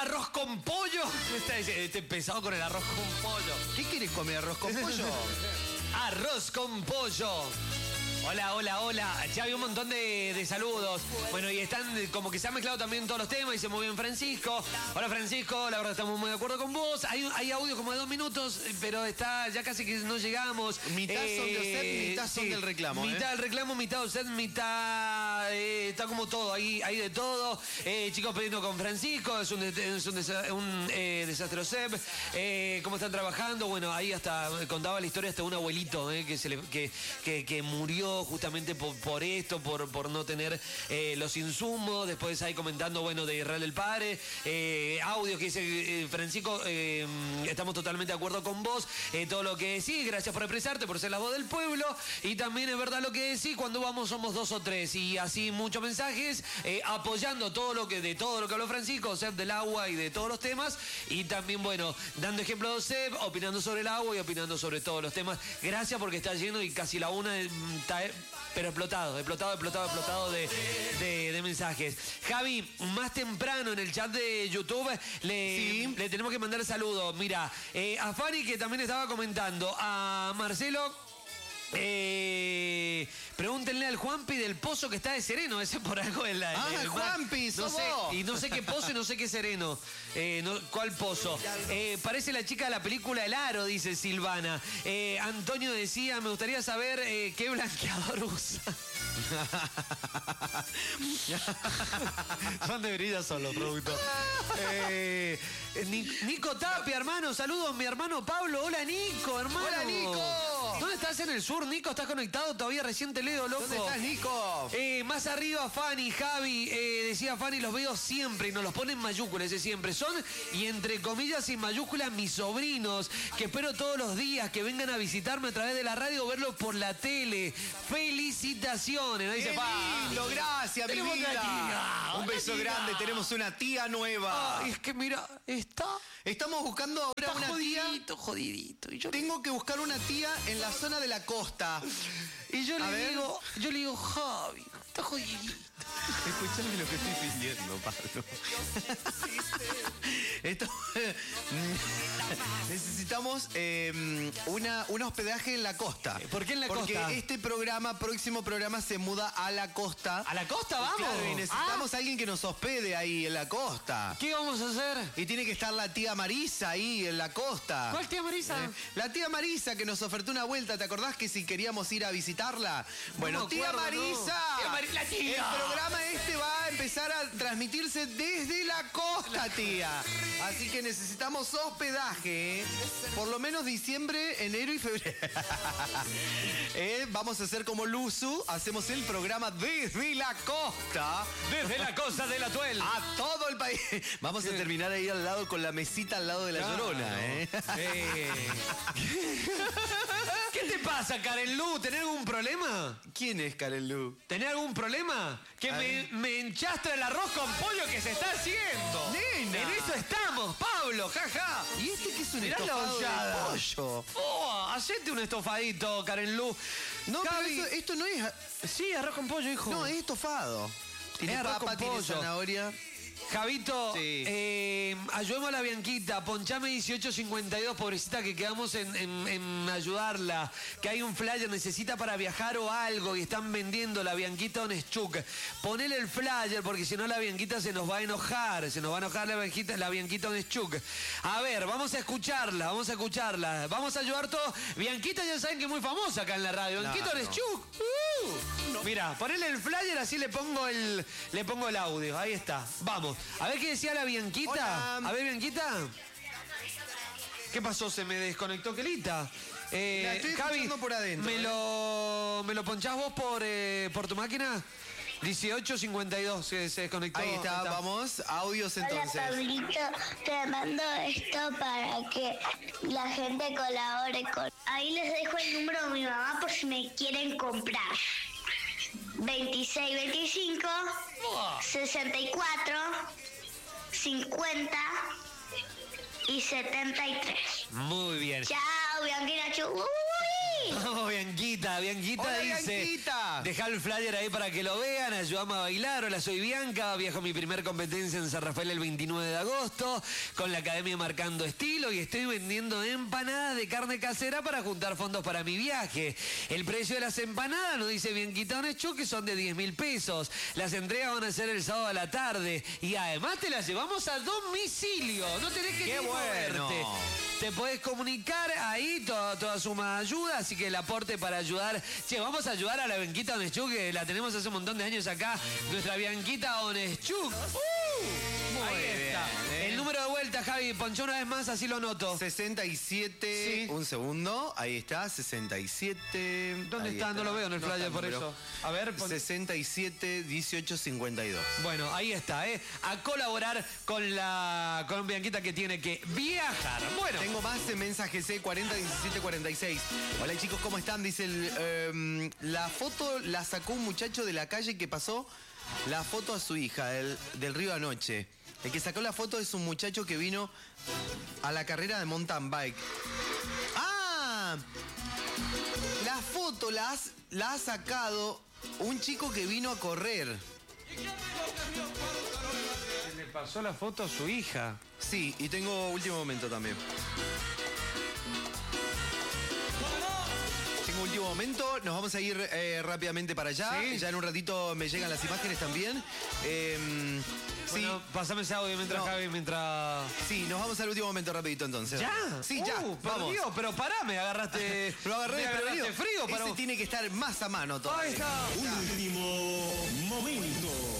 arroz con pollo? Este pesado con el arroz con pollo. ¿Qué quieres comer, arroz con pollo? Arroz con pollo. Hola, hola, hola. Ya había un montón de saludos. Bueno, y están como que se han mezclado también todos los temas. Dice muy bien Francisco. Hola Francisco, la verdad estamos muy de acuerdo con vos. Hay audio como de 2 minutos, pero está ya casi que no llegamos. Mitad son de Osset, mitad son del reclamo. Mitad del reclamo, mitad de Osset, mitad... está como todo, hay de todo. Chicos pidiendo con Francisco, es un desastre Osset. ¿Cómo están trabajando? Bueno, ahí hasta contaba la historia hasta un abuelito que murió justamente por esto, por no tener los insumos. Después ahí comentando, bueno, de Israel del Padre, audios que dice Francisco, estamos totalmente de acuerdo con vos, todo lo que decís, gracias por expresarte, por ser la voz del pueblo, y también es verdad lo que decís, cuando vamos somos 2 o 3, y así muchos mensajes, apoyando todo lo que habló Francisco, Seb del agua y de todos los temas, y también, bueno, dando ejemplo de Seb, opinando sobre el agua y opinando sobre todos los temas. Gracias porque está lleno y casi la una está pero explotado de mensajes. Javi, más temprano en el chat de YouTube le tenemos que mandar saludos. Mira, a Fanny, que también estaba comentando, a Marcelo. Pregúntenle al Juanpi del pozo que está de sereno, ese por algo es la. El Juanpi, no sé, y no sé qué pozo y no sé qué sereno. ¿Cuál pozo? Parece la chica de la película El Aro, dice Silvana. Antonio decía, me gustaría saber qué blanqueador usa. Son de brilla solo, producto. Nico Tapia, hermano, saludos, mi hermano Pablo. Hola, Nico, hermano. Hola, Nico. ¿Dónde estás en el sur, Nico? ¿Estás conectado? Todavía recién te leo, loco. ¿Dónde estás, Nico? Más arriba, Fanny, Javi, decía Fanny, los veo siempre y nos los ponen en mayúsculas, ese siempre. Son, y entre comillas y mayúsculas, mis sobrinos, que espero todos los días que vengan a visitarme a través de la radio o verlos por la tele. Felicitaciones. ¿No? Dice, lindo, gracias, mi vida. Un beso grande, tenemos una tía nueva. Ay, es que mira, estamos buscando ahora una jodidito. Y yo tengo que buscar una tía en la zona de la costa. Y yo le digo, Javi, está jodidito. Escuchame lo que estoy pidiendo, Pablo. Necesitamos un hospedaje en la costa. ¿Por qué en la costa? Porque este próximo programa se muda a la costa. ¿A la costa vamos? Claro, y necesitamos a alguien que nos hospede ahí en la costa. ¿Qué vamos a hacer? Y tiene que estar la tía Marisa ahí en la costa. ¿Cuál tía Marisa? La tía Marisa que nos ofertó una vuelta. ¿Te acordás que si queríamos ir a visitarla? Bueno, no tía acuerdo, Marisa. No. La tía. El programa va a empezar a transmitirse desde la costa, tía. Así que necesitamos hospedaje, por lo menos diciembre, enero y febrero. Vamos a hacer como Luzu, hacemos el programa desde la costa. Desde la costa del Atuel. A todo el país. Vamos a terminar ahí al lado con la mesita al lado de la Llorona, ¿Qué te pasa, Karen Lu? ¿Tenés algún problema? ¿Quién es Karen Lu? ¿Tenés algún problema? Que me enchastra el arroz con pollo que se está haciendo. ¡Nena! En eso estamos, Pablo, jaja. ¿Y este qué es un Mirá estofado la de hollada. pollo? Oh, hacete un estofadito, Karen Lu. No, Javi. pero esto no es... Sí, arroz con pollo, hijo. No, es estofado. Tiene arroz papa, con tiene pollo. zanahoria. Javito, Sí. ayudemos a la Bianquita, ponchame 1852, pobrecita, que quedamos en ayudarla, que hay un flyer, necesita para viajar o algo, y están vendiendo la Bianquita Oneschuk. Ponele el flyer, porque si no la Bianquita se nos va a enojar la Bianquita Oneschuk. A ver, vamos a escucharla. Vamos a ayudar todos. Bianquita ya saben que es muy famosa acá en la radio. Bianquita Oneschuk. Mira, ponele el flyer, así le pongo el audio. Ahí está. Vamos. A ver qué decía la Bianquita. Hola. A ver, Bianquita. ¿Qué pasó? Se me desconectó Kelita. La estoy escuchando por adentro. ¿Me lo ponchás vos por tu máquina? 1852 se desconectó. Ahí está, vamos. Audios entonces. Hola, Pablito, te mando esto para que la gente colabore con... Ahí les dejo el número de mi mamá por si me quieren comprar. 2625 64 50 y 73. Muy bien. Chao, Bianquina Chu. Vamos, Bianquita. Bianquita Hola, dice... Bianquita. Deja el flyer ahí para que lo vean. Ayúdame a bailar. Hola, soy Bianca. Viajo a mi primer competencia en San Rafael el 29 de agosto con la Academia Marcando Estilo y estoy vendiendo empanadas de carne casera para juntar fondos para mi viaje. El precio de las empanadas, nos dice Bianquita Oneschuk, que son de 10.000 pesos. Las entregas van a ser el sábado a la tarde y además te las llevamos a domicilio. No tenés que ¡Qué ni bueno! moverte. Te podés comunicar ahí, toda suma de ayuda, así que el aporte para ayudar. Che, vamos a ayudar a la Bianquita Oneschuk, que la tenemos hace un montón de años acá. Nuestra Bianquita Oneschuk. Ahí está. El número de vuelta, Javi, ponchó una vez más, así lo noto. 67, Sí. un segundo, ahí está, 67. ¿Dónde ahí está? No lo veo en el No flyer, está por el número. eso. A ver, 67 18 52. Bueno, ahí está, a colaborar con Bianquita, que tiene que viajar. Bueno, Tengo más mensajes, 40 17 46. Hola chicos, ¿cómo están? Dice la foto la sacó un muchacho de la calle que pasó la foto a su hija del río anoche. El que sacó la foto es un muchacho que vino a la carrera de mountain bike. ¡Ah! La foto la ha sacado un chico que vino a correr. le pasó la foto a su hija. Sí, y tengo último momento también. Tengo último momento, nos vamos a ir rápidamente para allá. ¿Sí? Ya en un ratito me llegan las imágenes también. Bueno, pasame ese audio mientras, No. Javi, mientras... Sí, nos vamos al último momento rapidito entonces. ¿Ya? Sí, ya. Pero Vamos. Dios, pero pará, me agarraste... Lo agarré me desprevenido. agarraste frío, Ese pero... tiene que estar más a mano Ahí todavía. está. Último momento.